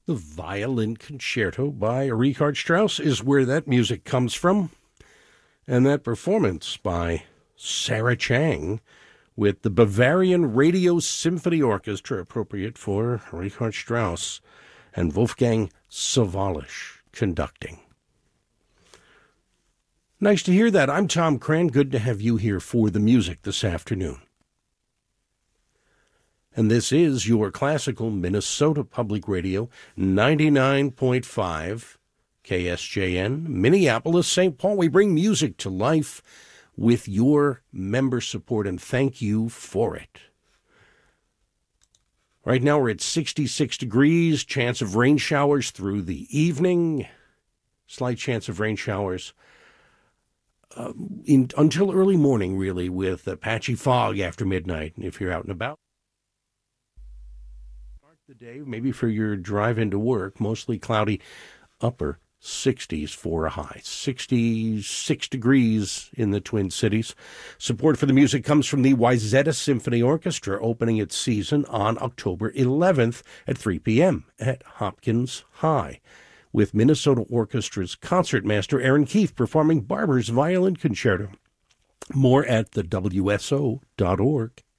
The Violin Concerto by Richard Strauss is where that music comes from. And that performance by Sarah Chang with the Bavarian Radio Symphony Orchestra, appropriate for Richard Strauss, and Wolfgang Sawallisch conducting. Nice to hear that. I'm Tom Cran. Good to have you here for the music this afternoon. And this is your classical Minnesota Public Radio, 99.5 KSJN, Minneapolis, St. Paul. We bring music to life with your member support, and thank you for it. Right now we're at 66 degrees, chance of rain showers through the evening, slight chance of rain showers until early morning, really, with patchy fog after midnight if you're out and about. The day, maybe for your drive into work, mostly cloudy, upper 60s for a high. 66 degrees in the Twin Cities. Support for the music comes from the Wayzata Symphony Orchestra, opening its season on October 11th at 3 p.m. at Hopkins High, with Minnesota Orchestra's concertmaster Aaron Keefe performing Barber's Violin Concerto. More at the WSO.org.